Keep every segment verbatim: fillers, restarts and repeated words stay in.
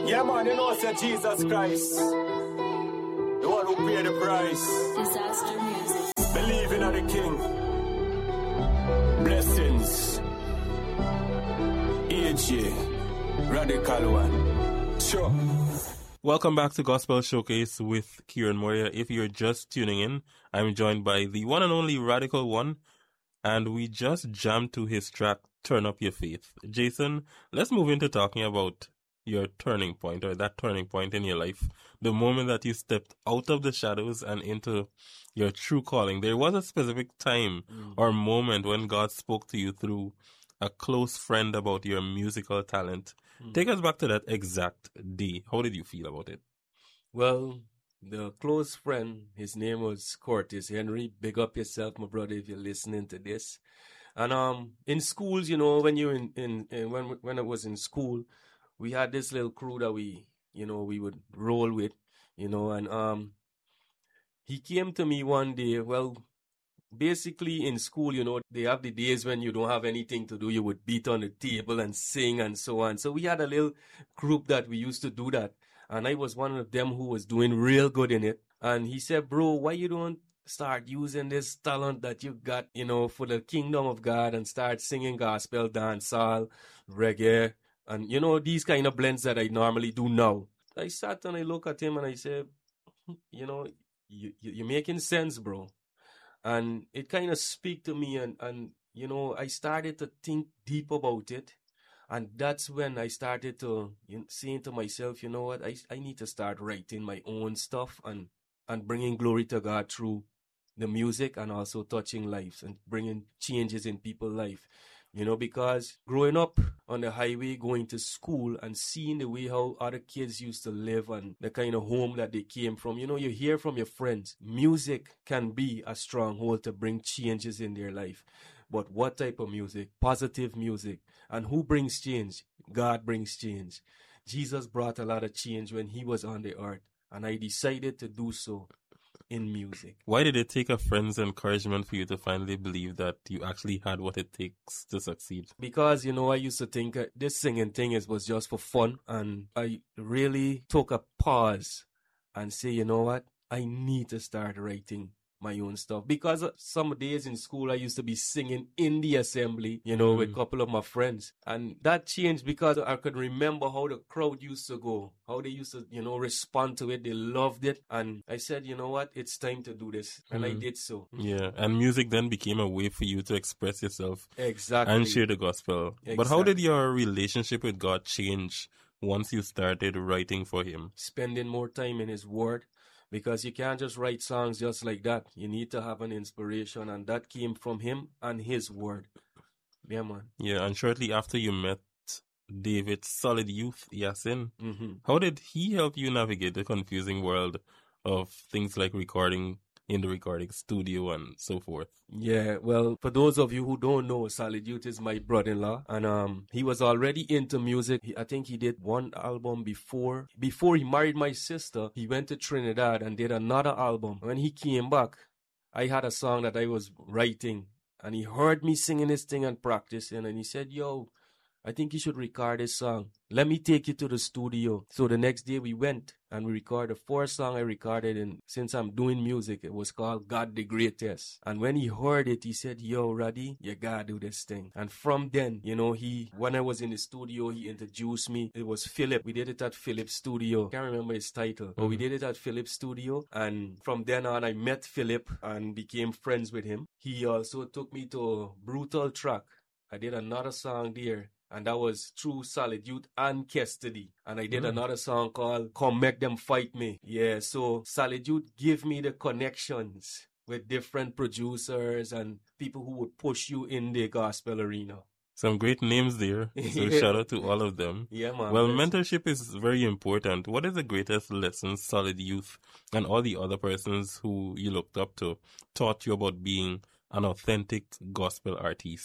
Yeah, man, you know, say Jesus Christ, the one who paid the price. Disaster music. Believing in the King. Blessings. A J. Radical one. Sure. Welcome back to Gospel Showcase with Kieran Moria. If you're just tuning in, I'm joined by the one and only Radical One, and we just jammed to his track, Turn Up Your Faith. Jason, let's move into talking about your turning point, or that turning point in your life, the moment that you stepped out of the shadows and into your true calling. There was a specific time mm. or moment when God spoke to you through a close friend about your musical talent. Mm. Take us back to that exact day. How did you feel about it? Well, the close friend, his name was Curtis Henry. Big up yourself, my brother, if you're listening to this. And um, in schools, you know, when you in, in, in when when I was in school, we had this little crew that we, you know, we would roll with, you know, and um, he came to me one day. Well, basically in school, you know, they have the days when you don't have anything to do. You would beat on the table and sing and so on. So we had a little group that we used to do that. And I was one of them who was doing real good in it. And he said, bro, why you don't start using this talent that you got, you know, for the kingdom of God and start singing gospel, dancehall, reggae, and, you know, these kind of blends that I normally do now. I sat and I look at him and I said, you know, you, you, you're making sense, bro. And it kind of speak to me, and, and, you know, I started to think deep about it. And that's when I started to you know, saying to myself, you know what, I, I need to start writing my own stuff and, and bringing glory to God through the music, and also touching lives and bringing changes in people's life. You know, because growing up on the highway, going to school and seeing the way how other kids used to live and the kind of home that they came from, you know, you hear from your friends, music can be a stronghold to bring changes in their life. But what type of music? Positive music. And who brings change? God brings change. Jesus brought a lot of change when he was on the earth. And I decided to do so in music. Why did it take a friend's encouragement for you to finally believe that you actually had what it takes to succeed? Because, you know, I used to think uh, this singing thing is, was just for fun. And I really took a pause and say, you know what? I need to start writing my own stuff. Because some days in school, I used to be singing in the assembly, you know, mm. with a couple of my friends. And that changed because I could remember how the crowd used to go, how they used to, you know, respond to it. They loved it. And I said, you know what, it's time to do this. And mm. I did so. Yeah. And music then became a way for you to express yourself. Exactly. And share the gospel. Exactly. But how did your relationship with God change once you started writing for him? Spending more time in his word. Because you can't just write songs just like that. You need to have an inspiration, and that came from him and his word. Yeah, man. Yeah, and shortly after you met David Solid Youth Yasin, mm-hmm. how did he help you navigate the confusing world of things like recording in the recording studio and so forth? Yeah, well, for those of you who don't know, Solid Youth is my brother-in-law, and um, he was already into music. He, I think he did one album before. Before he married my sister, he went to Trinidad and did another album. When he came back, I had a song that I was writing, and he heard me singing this thing and practicing, and he said, yo, I think you should record this song. Let me take you to the studio. So the next day we went and we recorded the first song I recorded. And since I'm doing music, it was called God the Greatest. And when he heard it, he said, yo, Raddy, you gotta do this thing. And from then, you know, he, when I was in the studio, he introduced me. It was Philip. We did it at Philip's studio. Can't remember his title, but we did it at Philip's studio. And from then on, I met Philip and became friends with him. He also took me to Brutal Track. I did another song there. And that was through Solid Youth and Custody. And I did mm. another song called Come Make Them Fight Me. Yeah, so Solid Youth gave me the connections with different producers and people who would push you in the gospel arena. Some great names there. So yeah. Shout out to all of them. Yeah, man. Well, mentorship is very important. What is the greatest lesson Solid Youth and all the other persons who you looked up to taught you about being an authentic gospel artist?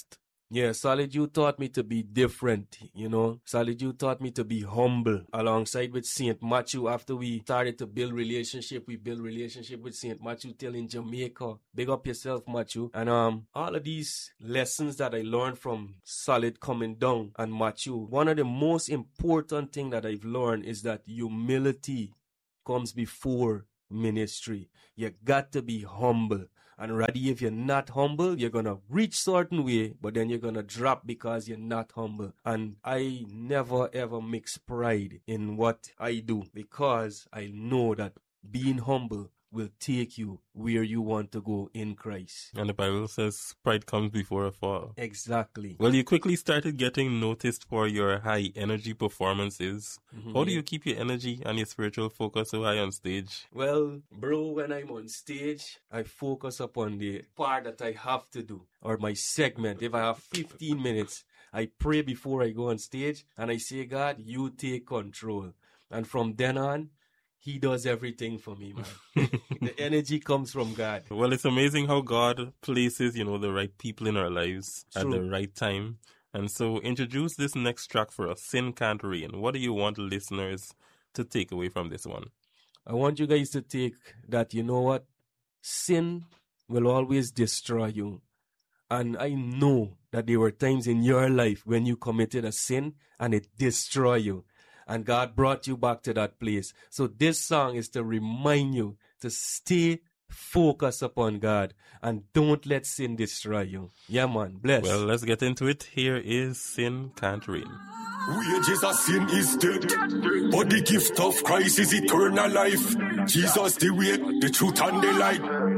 Yeah, Solid You taught me to be different, you know. Solid You taught me to be humble alongside with Saint Matthew. After we started to build relationship, we build relationship with Saint Matthew till in Jamaica. Big up yourself, Matthew. And um, all of these lessons that I learned from Solid coming down and Matthew, one of the most important thing that I've learned is that humility comes before ministry. You got to be humble. And ready, if you're not humble, you're going to reach certain way, but then you're going to drop because you're not humble. And I never ever mix pride in what I do because I know that being humble will take you where you want to go in Christ. And the Bible says pride comes before a fall. Exactly. Well, you quickly started getting noticed for your high energy performances. Mm-hmm. How do you keep your energy and your spiritual focus so high on stage? Well, bro, when I'm on stage, I focus upon the part that I have to do or my segment. If I have fifteen minutes, I pray before I go on stage and I say, God, you take control. And from then on, He does everything for me, man. The energy comes from God. Well, it's amazing how God places, you know, the right people in our lives True. At the right time. And so introduce this next track for us, Sin Can't Reign. What do you want listeners to take away from this one? I want you guys to take that, you know what? Sin will always destroy you. And I know that there were times in your life when you committed a sin and it destroyed you. And God brought you back to that place. So this song is to remind you to stay focused upon God and don't let sin destroy you. Yeah, man. Bless. Well, let's get into it. Here is Sin Can't Reign. Wages of sin is dead, but the gift of Christ is eternal life. Jesus the way, the truth and the light.